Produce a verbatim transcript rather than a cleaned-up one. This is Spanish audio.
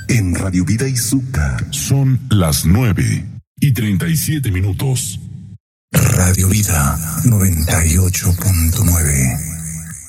en Radio Vida Izúcar. Son las nueve y treinta y siete minutos. Radio Vida noventa y ocho punto nueve.